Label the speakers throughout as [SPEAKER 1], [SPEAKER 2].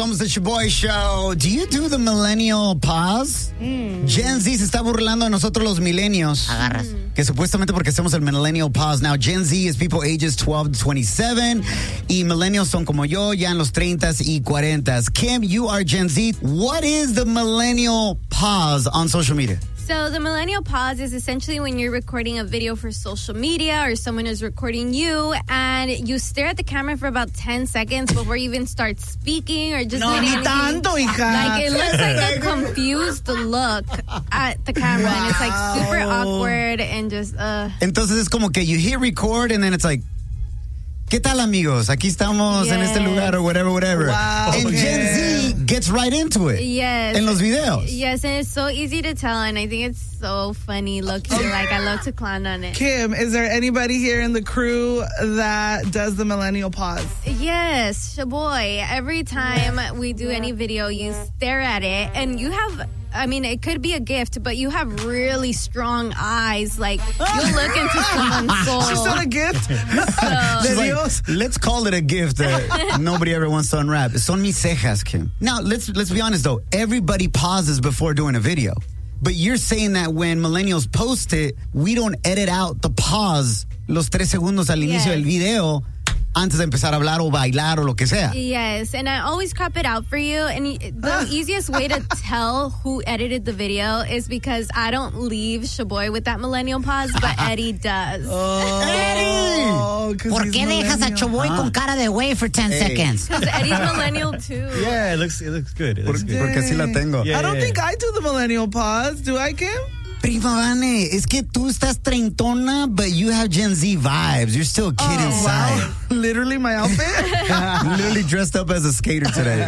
[SPEAKER 1] Somos the Shoboy Show. Do you do the millennial pause? Gen Z se está burlando de nosotros los millennials.
[SPEAKER 2] Agarras.
[SPEAKER 1] Que supuestamente porque hacemos el millennial pause. Now, Gen Z is people ages 12 to 27. Y millennials son como yo, ya en los 30s y 40s. Kim, you are Gen Z. What is the millennial pause on social media?
[SPEAKER 3] So the millennial pause is essentially when you're recording a video for social media or someone is recording you and you stare at the camera for about 10 seconds before you even start speaking or just
[SPEAKER 4] No, ni tanto, hija.
[SPEAKER 3] Like it looks like a confused look at the camera and it's like super awkward and just
[SPEAKER 1] Entonces es como que you hit record and then it's like, ¿qué tal, amigos? Aquí estamos en este lugar or whatever.
[SPEAKER 4] Wow,
[SPEAKER 1] and Gen Z gets right into it.
[SPEAKER 3] Yes.
[SPEAKER 1] En los videos.
[SPEAKER 3] Yes, and it's so easy to tell, and I think it's so funny looking. Like, I love to clown on it.
[SPEAKER 4] Kim, is there anybody here in the crew that does the millennial pause?
[SPEAKER 3] Yes, Shoboy. Every time we do any video, you stare at it, and you have... I mean, it could be a gift, but you have really strong eyes. Like, you look into someone's soul.
[SPEAKER 4] She said a gift?
[SPEAKER 1] She's like, let's call it a gift that nobody ever wants to unwrap. Son mis cejas, Kim. Now, let's be honest, though. Everybody pauses before doing a video. But you're saying that when millennials post it, we don't edit out the pause los 3 segundos al inicio del video antes de empezar a hablar o bailar o lo que sea.
[SPEAKER 3] Yes, and I always crop it out for you. And the easiest way to tell who edited the video is because I don't leave Shoboy with that millennial pause, but Eddie does.
[SPEAKER 1] ¡Eddie!
[SPEAKER 2] ¿Por qué dejas a Shoboy con cara de güey for 10 seconds?
[SPEAKER 3] Because Eddie's millennial too.
[SPEAKER 5] Yeah, it looks good. It looks good.
[SPEAKER 1] Porque así la tengo.
[SPEAKER 5] Yeah,
[SPEAKER 4] I don't think I do the millennial pause. Do I, Kim?
[SPEAKER 1] Prima Vane, es que tú estás treintona, but you have Gen Z vibes. You're still a kid inside.
[SPEAKER 4] Wow. Literally my outfit?
[SPEAKER 1] Literally dressed up as a skater today.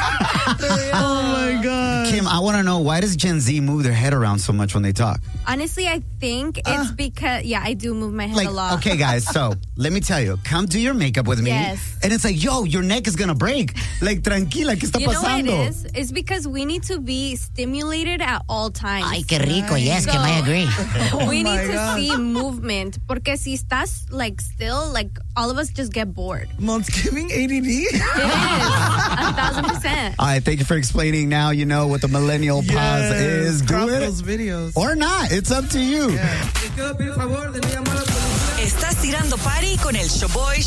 [SPEAKER 4] Oh, my God.
[SPEAKER 1] Kim, I want to know, why does Gen Z move their head around so much when they talk?
[SPEAKER 3] Honestly, I think it's because, I do move my head a lot.
[SPEAKER 1] Okay, guys, so let me tell you, come do your makeup with me.
[SPEAKER 3] Yes.
[SPEAKER 1] And it's like, yo, your neck is going to break. Like, tranquila, ¿qué está
[SPEAKER 3] You know what
[SPEAKER 1] pasando?
[SPEAKER 3] it is? It's because we need to be stimulated at all times.
[SPEAKER 2] Ay, qué rico. Yes, Kim, I agree.
[SPEAKER 3] We need to
[SPEAKER 4] God.
[SPEAKER 3] see movement. Porque si estás, like, still, like, all of us just get bored.
[SPEAKER 4] It's giving ADD.
[SPEAKER 3] It is. 1,000%.
[SPEAKER 1] All right, thank you for explaining. Now you know what the millennial pause is.
[SPEAKER 4] Crop
[SPEAKER 1] Do it
[SPEAKER 4] those videos.
[SPEAKER 1] or not. It's up to you.
[SPEAKER 6] Estás tirando party con el Shoboy